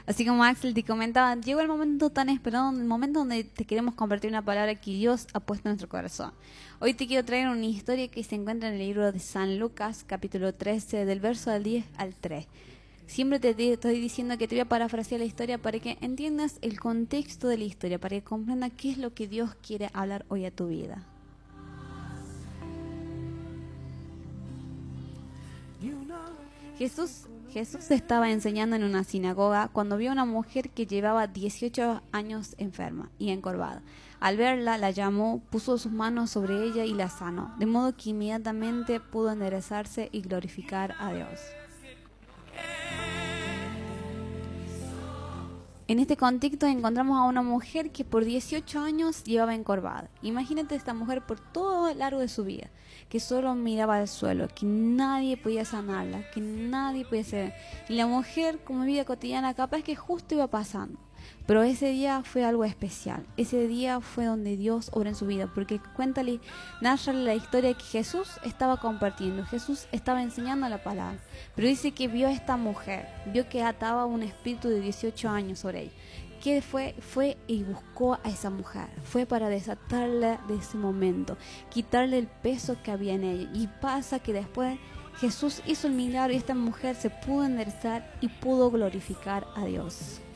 Así como Axel te comentaba, llegó el momento tan esperado, el momento donde te queremos compartir una palabra que Dios ha puesto en nuestro corazón. Hoy te quiero traer una historia que se encuentra en el libro de San Lucas, capítulo 13, del verso del 10 al 3. Siempre te estoy diciendo que te voy a parafrasear la historia para que entiendas el contexto de la historia, para que comprendas qué es lo que Dios quiere hablar hoy a tu vida. Jesús estaba enseñando en una sinagoga cuando vio a una mujer que llevaba 18 años enferma y encorvada. Al verla, la llamó, puso sus manos sobre ella y la sanó, de modo que inmediatamente pudo enderezarse y glorificar a Dios. En este contexto encontramos a una mujer que por 18 años llevaba encorvada. Imagínate esta mujer por todo el largo de su vida, que solo miraba al suelo, que nadie podía sanarla, que nadie podía hacer. Y la mujer, como vida cotidiana, capaz que justo iba pasando. Pero ese día fue algo especial. Ese día fue donde Dios obra en su vida, porque nárrale la historia que Jesús estaba compartiendo, Jesús estaba enseñando la palabra. Pero dice que vio a esta mujer, vio que ataba un espíritu de 18 años sobre ella. ¿Qué fue? Fue y buscó a esa mujer. Fue para desatarla de ese momento, quitarle el peso que había en ella. Y pasa que después Jesús hizo el milagro y esta mujer se pudo enderezar y pudo glorificar a Dios.